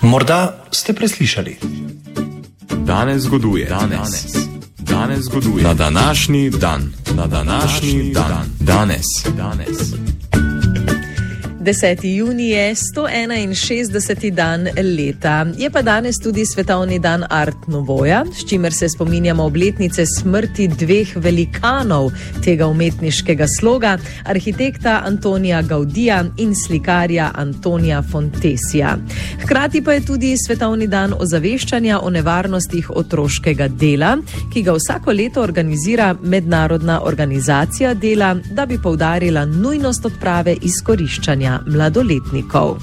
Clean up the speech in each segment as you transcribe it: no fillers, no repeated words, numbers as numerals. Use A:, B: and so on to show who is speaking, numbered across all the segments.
A: Morda ste preslišali.
B: Danes zgoduje. Danes zgoduje. Na današnji dan. Danes.
C: 10. junij je 161. dan leta. Je pa danes tudi svetovni dan Art Nouvoja, s čimer se spominjamo obletnice smrti dveh velikanov tega umetniškega sloga, arhitekta Antonija Gaudija in slikarja Antonija Fontesija. Hkrati pa je tudi svetovni dan ozaveščanja o nevarnostih otroškega dela, ki ga vsako leto organizira Mednarodna organizacija dela, da bi poudarila nujnost odprave izkoriščanja mladoletnikov.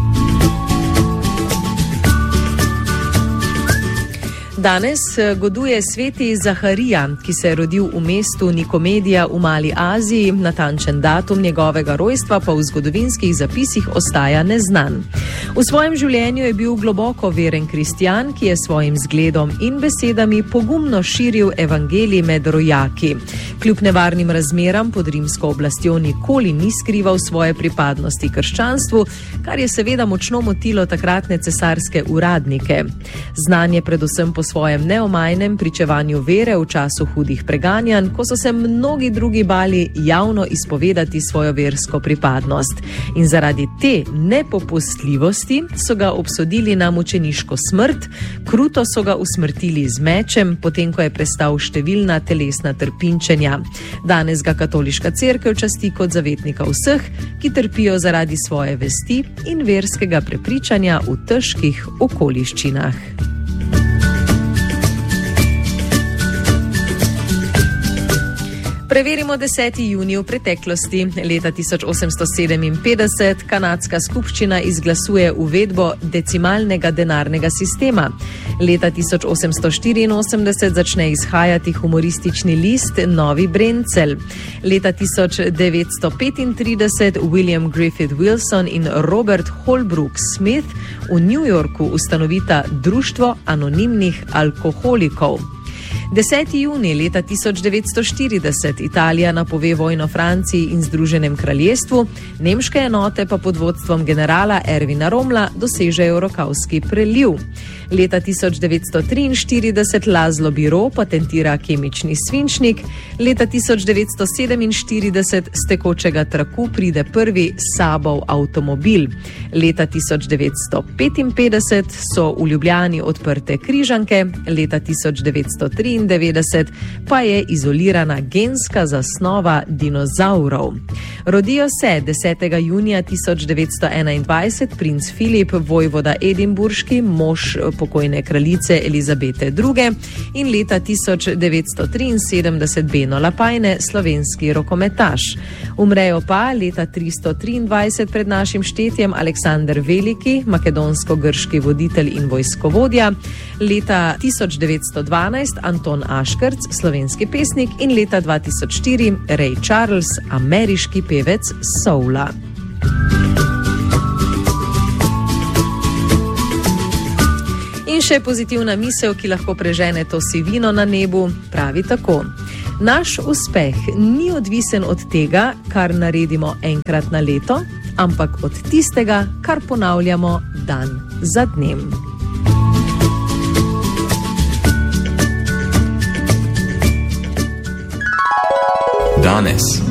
C: Danes goduje sveti Zaharija, ki se je rodil v mestu Nikomedija v Mali Aziji, natančen datum njegovega rojstva pa v zgodovinskih zapisih ostaja neznan. V svojem življenju je bil globoko veren kristjan, ki je svojim zgledom in besedami pogumno širil evangelij med rojaki. Kljub nevarnim razmeram pod rimsko oblastjo nikoli ni skrival svoje pripadnosti krščanstvu, kar je seveda močno motilo takratne cesarske uradnike. Znan je predvsem po svojem neomajnem pričevanju vere v času hudih preganjanj, ko so se mnogi drugi bali javno izpovedati svojo versko pripadnost. In zaradi te nepopustljivosti so ga obsodili na mučeniško smrt, kruto so ga usmrtili z mečem, potem ko je prestal številna telesna trpinčenja. Danes ga katoliška cerkev časti kot zavetnika vseh, ki trpijo zaradi svoje vesti in verskega prepričanja v težkih okoliščinah. Preverimo 10. junij v preteklosti. Leta 1857 kanadska skupščina izglasuje uvedbo decimalnega denarnega sistema. Leta 1884 začne izhajati humoristični list Novi Brencelj. Leta 1935 William Griffith Wilson in Robert Holbrook Smith v New Yorku ustanovita Društvo anonimnih alkoholikov. 10. junij leta 1940 Italija napove vojno Franciji in Združenem kraljestvu, nemške enote pa pod vodstvom generala Ervina Rommla dosežejo Rokavski preliv. Leta 1943 Laszlo Biro patentira kemični svinčnik, leta 1947 s tekočega traku pride prvi Saabov avtomobil. Leta 1955 so v Ljubljani odprte križanke, leta 1993 pa je izolirana genska zasnova dinozaurov. Rodijo se 10. junija 1921 princ Filip, vojvoda edinburški, mož pokojne kraljice Elizabete II. In leta 1973 Beno Lapajne, slovenski rokometaš. Umrejo pa leta 323 pred našim štetjem Aleksander Veliki, makedonsko-grški voditelj in vojskovodja, leta 1912 Anton Aškerc, slovenski pesnik in leta 2004 Ray Charles, ameriški pevec soula. In še pozitivna misel, ki lahko prežene to sivino na nebu, pravi tako. Naš uspeh ni odvisen od tega, kar naredimo enkrat na leto, ampak od tistega, kar ponavljamo dan za dnem.
B: Danes.